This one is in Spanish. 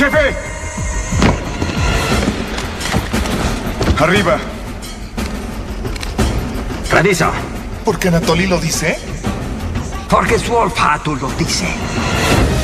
jefe! ¡Arriba! Reviso. ¿Por qué Anatoly lo dice? Porque su olfato lo dice.